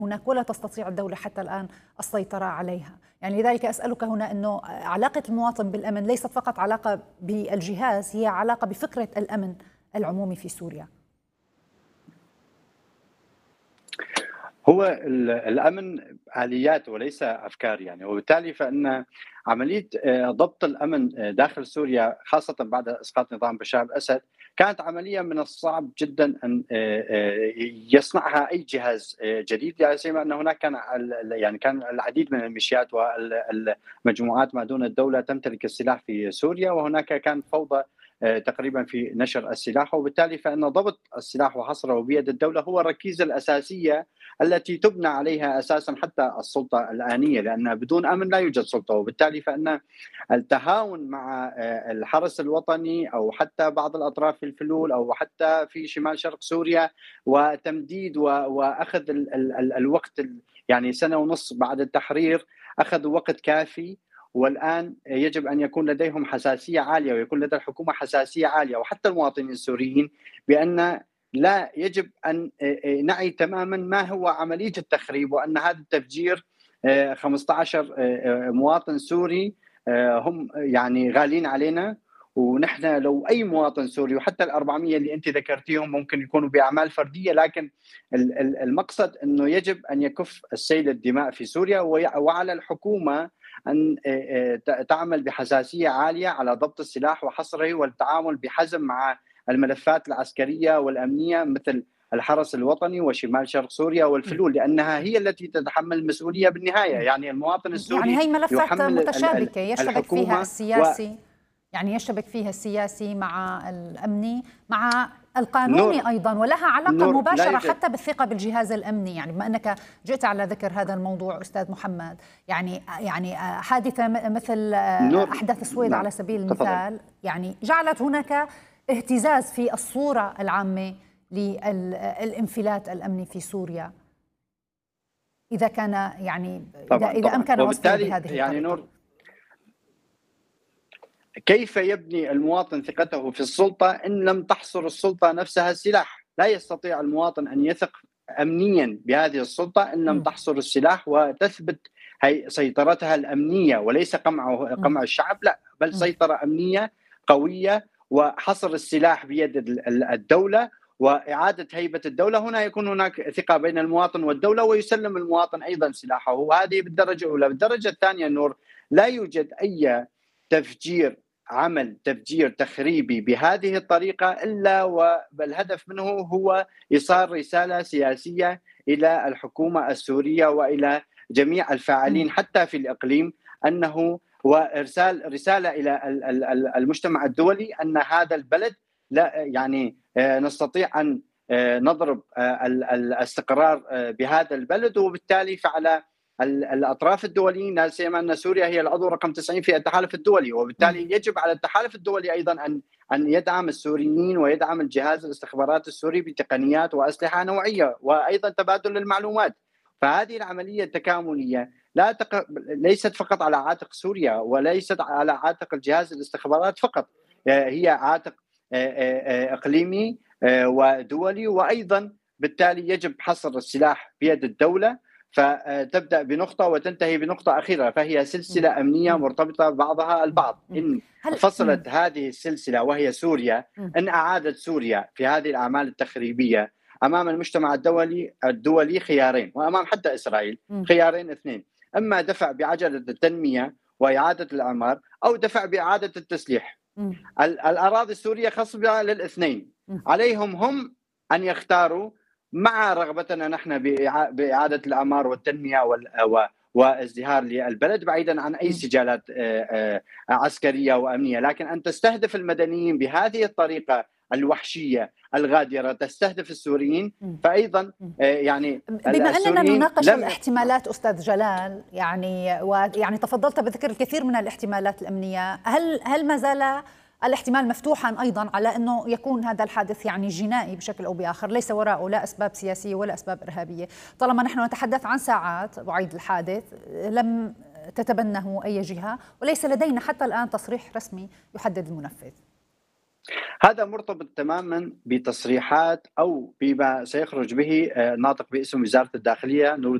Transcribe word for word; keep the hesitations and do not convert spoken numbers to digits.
هناك ولا تستطيع الدولة حتى الآن السيطرة عليها. يعني لذلك أسألك هنا أنه علاقة المواطن بالأمن ليست فقط علاقة بالجهاز، هي علاقة بفكرة الأمن العمومي في سوريا. هو الأمن آليات وليس أفكار يعني، وبالتالي فإن عملية ضبط الأمن داخل سوريا خاصة بعد إسقاط نظام بشار الأسد كانت عملية من الصعب جدا أن يصنعها أي جهاز جديد، لا سيما أن هناك كان يعني كان العديد من الميليشيات والمجموعات ما دون الدولة تمتلك السلاح في سوريا، وهناك كان فوضى تقريبا في نشر السلاح، وبالتالي فإن ضبط السلاح وحصره بيد الدولة هو الركيزة الأساسية التي تبنى عليها أساسا حتى السلطة الآنية، لأن بدون أمن لا يوجد سلطة، وبالتالي فإن التهاون مع الحرس الوطني أو حتى بعض الأطراف في الفلول أو حتى في شمال شرق سوريا وتمديد وأخذ الوقت، يعني سنة ونصف بعد التحرير أخذوا وقت كافي، والآن يجب أن يكون لديهم حساسية عالية ويكون لدى الحكومة حساسية عالية وحتى المواطنين السوريين بأن لا يجب أن نعي تماما ما هو عملية التخريب، وأن هذا التفجير خمسة عشر مواطن سوري هم يعني غالين علينا، ونحن لو أي مواطن سوري وحتى الأربعمية اللي أنت ذكرتيهم ممكن يكونوا بأعمال فردية، لكن المقصد أنه يجب أن يكف السيل الدماء في سوريا، وعلى الحكومة أن تعمل بحساسية عالية على ضبط السلاح وحصره والتعامل بحزم مع الملفات العسكرية والأمنية مثل الحرس الوطني وشمال شرق سوريا والفلول، لأنها هي التي تتحمل المسؤولية بالنهاية. يعني المواطن السوري يعني هي ملفات متشابكة يشتبك فيها السياسي و... يعني يشتبك فيها السياسي مع الأمني مع القانوني نور. أيضا، ولها علاقة مباشرة حتى بالثقة بالجهاز الأمني. يعني بما أنك جئت على ذكر هذا الموضوع أستاذ محمد، يعني يعني حادثة مثل نور. أحداث السويد نعم. على سبيل المثال يعني جعلت هناك اهتزاز في الصورة العامة للانفلات الأمني في سوريا، إذا كان يعني إذا, إذا أمكن وصفه بهذه يعني الطريقة. نور، كيف يبني المواطن ثقته في السلطة إن لم تحصر السلطة نفسها السلاح؟ لا يستطيع المواطن أن يثق أمنيا بهذه السلطة إن لم تحصر السلاح وتثبت هي سيطرتها الأمنية وليس قمع قمع الشعب، لا بل سيطرة أمنية قوية وحصر السلاح بيد الدولة وإعادة هيبة الدولة. هنا يكون هناك ثقة بين المواطن والدولة ويسلم المواطن أيضا سلاحه، وهذه بالدرجة الأولى. بالدرجة الثانية نور، لا يوجد أي تفجير عمل تفجير تخريبي بهذه الطريقة إلا والهدف منه هو إيصال رسالة سياسية إلى الحكومة السورية وإلى جميع الفاعلين حتى في الإقليم، أنه وإرسال رسالة إلى المجتمع الدولي أن هذا البلد لا يعني نستطيع أن نضرب الاستقرار بهذا البلد، وبالتالي فعلى الأطراف الدوليين لا سيما أن سوريا هي العضو رقم تسعين في التحالف الدولي، وبالتالي يجب على التحالف الدولي أيضا أن أن يدعم السوريين ويدعم الجهاز الاستخبارات السوري بتقنيات وأسلحة نوعية وأيضا تبادل المعلومات. فهذه العملية التكاملية لا تق... ليست فقط على عاتق سوريا وليست على عاتق الجهاز الاستخبارات فقط، هي عاتق إقليمي ودولي، وأيضا بالتالي يجب حصر السلاح بيد الدولة، فتبدأ بنقطة وتنتهي بنقطة أخيرة، فهي سلسلة أمنية مرتبطة بعضها البعض. إن فصلت هذه السلسلة وهي سوريا، إن أعادت سوريا في هذه الأعمال التخريبية أمام المجتمع الدولي الدولي خيارين، وأمام حتى إسرائيل خيارين اثنين: إما دفع بعجلة التنمية وإعادة الأعمار، أو دفع بإعادة التسليح. الأراضي السورية خصبة للاثنين، عليهم هم أن يختاروا مع رغبتنا نحن بإعادة الأعمار والتنمية وازدهار للبلد بعيدا عن أي سجالات عسكرية وأمنية، لكن أن تستهدف المدنيين بهذه الطريقة الوحشية الغادرة، تستهدف السوريين، فأيضا يعني بما أننا نناقش الاحتمالات أستاذ جلال، يعني ويعني تفضلت بذكر الكثير من الاحتمالات الأمنية، هل هل ما زال الاحتمال مفتوحا أيضا على أنه يكون هذا الحادث يعني جنائي بشكل أو بآخر، ليس وراءه لا أسباب سياسية ولا أسباب إرهابية؟ طالما نحن نتحدث عن ساعات بعيد الحادث لم تتبنه أي جهة وليس لدينا حتى الآن تصريح رسمي يحدد المنفذ. هذا مرتبط تماما بتصريحات أو بما سيخرج به ناطق باسم وزارة الداخلية نور